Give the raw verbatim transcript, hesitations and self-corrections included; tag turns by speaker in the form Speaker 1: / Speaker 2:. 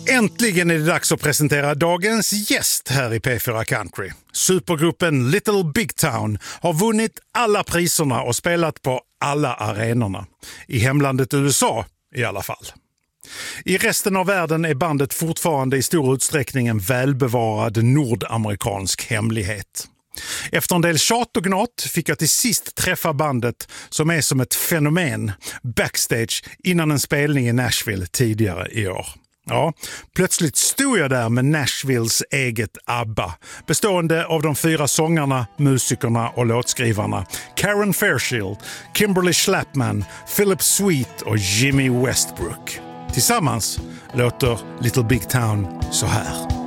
Speaker 1: Äntligen är det dags att presentera dagens gäst här i P fyra Country. Supergruppen Little Big Town har vunnit alla priserna och spelat på alla arenorna. I hemlandet U S A i alla fall. I resten av världen är bandet fortfarande i stor utsträckning en välbevarad nordamerikansk hemlighet. Efter en del tjat och gnat fick jag till sist träffa bandet som är som ett fenomen backstage innan en spelning i Nashville tidigare i år. Ja, plötsligt stod jag där med Nashvilles eget ABBA, bestående av de fyra sångarna, musikerna och låtskrivarna Karen Fairchild, Kimberly Schlapman, Philip Sweet och Jimmy Westbrook. Tillsammans låter Little Big Town så här.